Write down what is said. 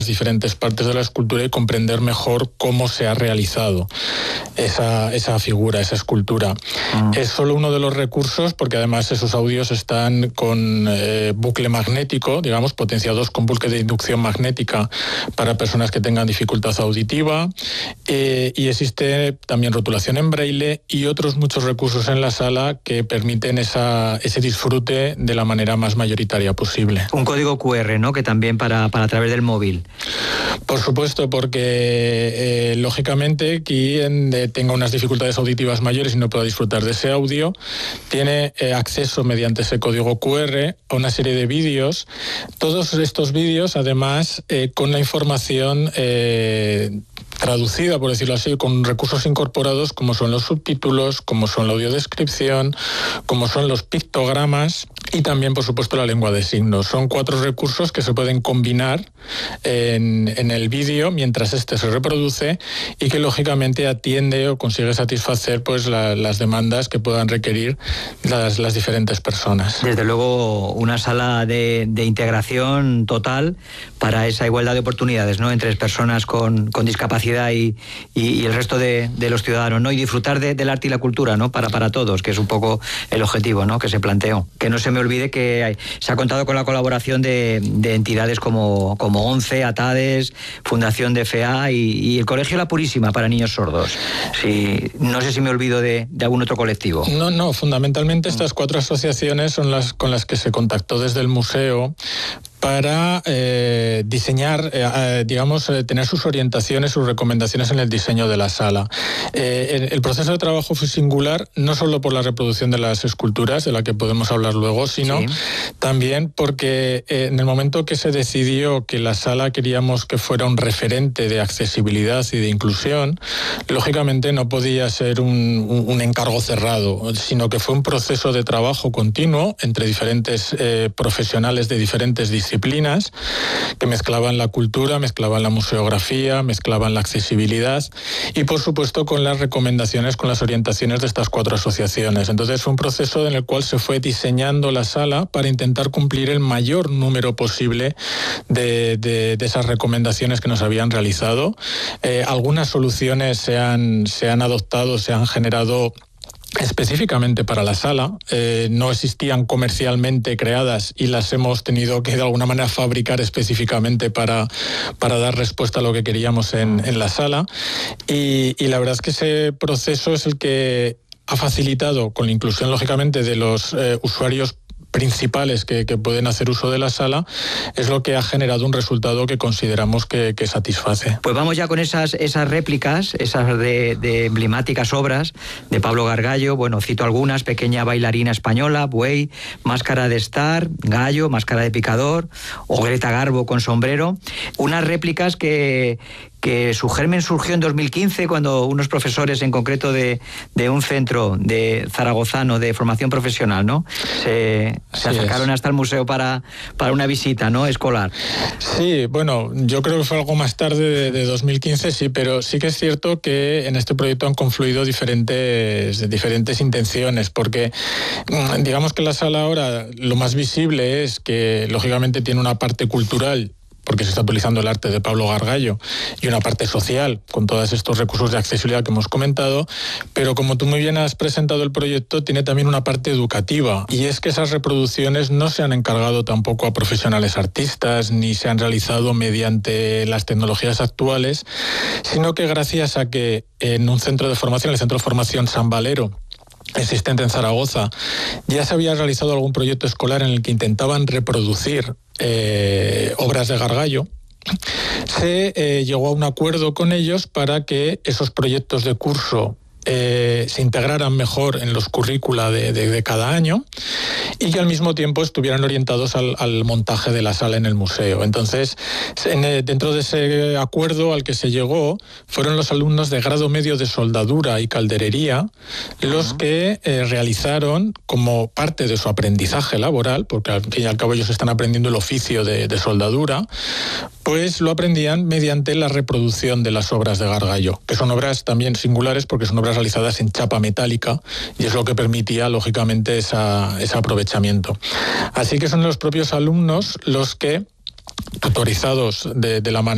diferentes partes de la escultura y comprender mejor cómo se ha realizado esa figura, esa escultura. Es solo uno de los recursos, porque además esos audios están con bucle magnético, digamos, potenciados con bucle de inducción magnética para personas que tengan dificultad auditiva, y existe también rotulación en braille y otros muchos recursos en la sala que permiten ese disfrute de la manera más mayoritaria posible. Un código QR, ¿no?, que también para a través del móvil. Por supuesto, porque lógicamente quien tenga unas dificultades auditivas mayores y no pueda disfrutar de ese audio, tiene acceso mediante ese código QR a una serie de vídeos. Todos estos vídeos, además, con la información traducida, por decirlo así, con recursos incorporados como son los subtítulos, como son la audiodescripción, como son los pictogramas y también, por supuesto, la lengua de signos. Son 4 recursos que se pueden combinar en el vídeo mientras este se reproduce y que lógicamente atiende o consigue satisfacer pues las demandas que puedan requerir las diferentes personas. Desde luego, una sala de integración total para esa igualdad de oportunidades, ¿no?, entre personas con discapacidad y el resto de los ciudadanos, ¿no?, y disfrutar del arte y la cultura, ¿no?, para todos, que es un poco el objetivo, ¿no?, que se planteó. Que no se me olvide que se ha contado con la colaboración de entidades como ONCE, ATADES, Fundación DFA y el Colegio La Purísima para niños sordos. Sí, no sé si me olvido de algún otro colectivo. No, fundamentalmente estas 4 asociaciones son las con las que se contactó desde el museo para diseñar, tener sus orientaciones, sus recomendaciones en el diseño de la sala. El proceso de trabajo fue singular, no solo por la reproducción de las esculturas, de la que podemos hablar luego, sino también porque en el momento que se decidió que la sala queríamos que fuera un referente de accesibilidad y de inclusión, lógicamente no podía ser un encargo cerrado, sino que fue un proceso de trabajo continuo entre diferentes profesionales de diferentes disciplinas que mezclaban la cultura, mezclaban la museografía, mezclaban la accesibilidad y, por supuesto, con las recomendaciones, con las orientaciones de estas 4 asociaciones. Entonces, fue un proceso en el cual se fue diseñando la sala para intentar cumplir el mayor número posible de esas recomendaciones que nos habían realizado. Algunas soluciones se han adoptado, se han generado específicamente para la sala, no existían comercialmente creadas y las hemos tenido que de alguna manera fabricar específicamente para dar respuesta a lo que queríamos en la sala y la verdad es que ese proceso es el que ha facilitado, con la inclusión lógicamente de los usuarios principales que pueden hacer uso de la sala, es lo que ha generado un resultado que consideramos que satisface. Pues vamos ya con esas réplicas, esas de emblemáticas obras de Pablo Gargallo. Bueno, cito algunas: Pequeña bailarina española, Buey, Máscara de Star, Gallo, Máscara de Picador, o Greta Garbo con sombrero. Unas réplicas que su germen surgió en 2015 cuando unos profesores, en concreto de un centro de zaragozano de formación profesional, ¿no?, se acercaron hasta el museo para una visita, ¿no?, escolar. Sí, bueno, yo creo que fue algo más tarde de 2015, sí, pero sí que es cierto que en este proyecto han confluido diferentes intenciones, porque digamos que la sala ahora lo más visible es que lógicamente tiene una parte cultural, porque se está utilizando el arte de Pablo Gargallo, y una parte social, con todos estos recursos de accesibilidad que hemos comentado, pero como tú muy bien has presentado el proyecto, tiene también una parte educativa, y es que esas reproducciones no se han encargado tampoco a profesionales artistas, ni se han realizado mediante las tecnologías actuales, sino que gracias a que en un centro de formación, el Centro de Formación San Valero, existente en Zaragoza, ya se había realizado algún proyecto escolar en el que intentaban reproducir obras de Gargallo. Se llegó a un acuerdo con ellos para que esos proyectos de curso se integraran mejor en los currícula de cada año y que al mismo tiempo estuvieran orientados al montaje de la sala en el museo. Entonces, dentro de ese acuerdo al que se llegó, fueron los alumnos de grado medio de soldadura y calderería los que realizaron, como parte de su aprendizaje laboral, porque al fin y al cabo ellos están aprendiendo el oficio de soldadura, pues lo aprendían mediante la reproducción de las obras de Gargallo, que son obras también singulares porque son obras realizadas en chapa metálica y es lo que permitía lógicamente ese aprovechamiento. Así que son los propios alumnos los que, tutorizados de la manera